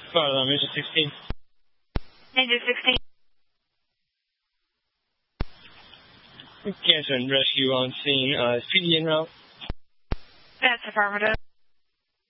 Engine 16. Engine 16. Cancer and rescue on scene. Is PD en route? That's affirmative.